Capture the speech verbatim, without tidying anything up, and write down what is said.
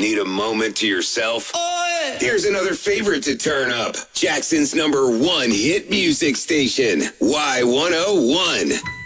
Need a moment to yourself? Here's another favorite to turn up. Jackson's number one hit music station, Y one oh one.